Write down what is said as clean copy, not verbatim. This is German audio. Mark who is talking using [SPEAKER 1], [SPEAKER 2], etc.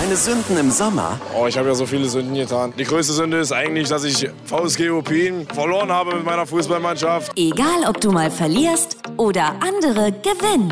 [SPEAKER 1] deine Sünden im Sommer?
[SPEAKER 2] Oh, ich habe ja so viele Sünden getan. Die größte Sünde ist eigentlich, dass ich VSG Opin verloren habe mit meiner Fußballmannschaft.
[SPEAKER 3] Egal, ob du mal verlierst oder andere gewinnen.